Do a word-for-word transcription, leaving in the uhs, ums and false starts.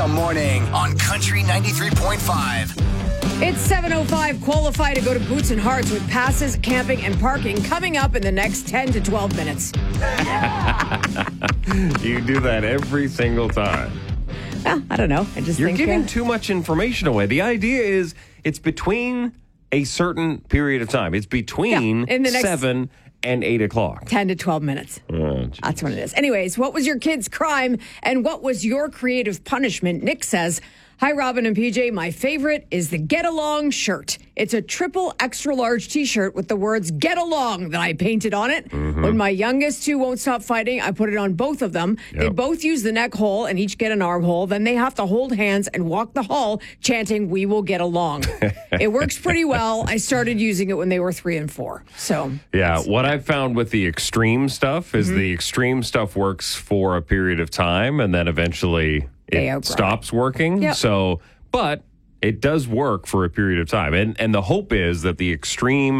Morning on Country ninety-three point five. It's seven oh five. Qualify to go to Boots and Hearts with passes, camping, and parking coming up in the next ten to twelve minutes. You do that every single time. Well, I don't know. I just You're think, giving uh, too much information away. The idea is it's between a certain period of time. It's between Yeah, in the next- seven and eight o'clock. ten to twelve minutes. Oh, geez. That's what it is. Anyways, what was your kid's crime and what was your creative punishment? Nick says, hi, Robin and P J. My favorite is the Get Along shirt. It's a triple extra large T-shirt with the words Get Along that I painted on it. Mm-hmm. When my youngest two won't stop fighting, I put it on both of them. They Yep. both use the neck hole and each get an arm hole. Then they have to hold hands and walk the hall chanting, we will get along. It works pretty well. I started using it when they were three and four. So Yeah, what I've found with the extreme stuff is Mm-hmm. the extreme stuff works for a period of time and then eventually They it outgrow stops working. Yep. So, but it does work for a period of time. And and the hope is that the extreme